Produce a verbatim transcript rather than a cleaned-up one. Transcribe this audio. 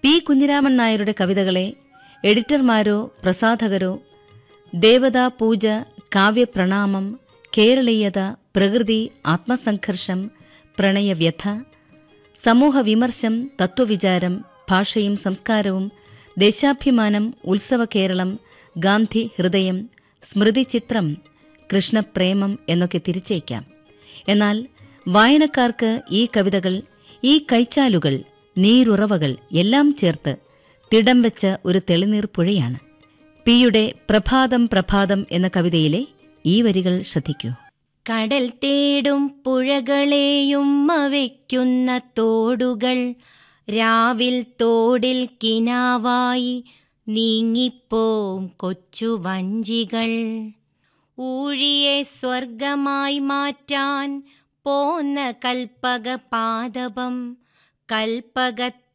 P Kunhiraman നായരുടെ കവിതകളെ എഡിറ്റർമാരോ പ്രസാധകരോ ദേവതാ പൂജ, കാവ്യപ്രണാമം, കേരളീയത, പ്രകൃതി, ആത്മസംഘർഷം, പ്രണയവ്യഥ, സമൂഹവിമർശം, തത്വവിചാരം, ഭാഷയും സംസ്കാരവും, ദേശാഭിമാനം, ഉത്സവ കേരളം, ഗാന്ധി ഹൃദയം, സ്മൃതിചിത്രം, കൃഷ്ണപ്രേമം എന്നൊക്കെ തിരിച്ചേക്കാം. എന്നാൽ വായനക്കാർക്ക് ഈ കവിതകൾ, ഈ കൈച്ചാലുകൾ, നീരുറവകൾ എല്ലാം ചേർത്ത് തിടം വെച്ച ഒരു തെളിനീർ പുഴയാണ്. പിയുടെ പ്രഭാതം പ്രഭാതം എന്ന കവിതയിലെ ഈ വരികൾ ശ്രദ്ധിക്കൂ. കടൽ തേടും പുഴകളെയും വയ്ക്കുന്ന തോടുകൾ, രാവിൽ തോടിൽ കിനാവായി നീങ്ങിപ്പോം കൊച്ചു വഞ്ചികൾ. ഊഴിയെ സ്വർഗമായി മാറ്റാൻ പോന്ന കൽപ്പക പാദപം, കൽപ്പകത്തിൽ